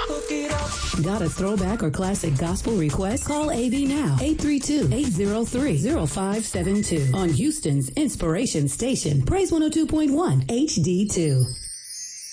Got a throwback or classic gospel request? Call AV now, 832-803-0572 on Houston's Inspiration Station, Praise 102.1 HD2.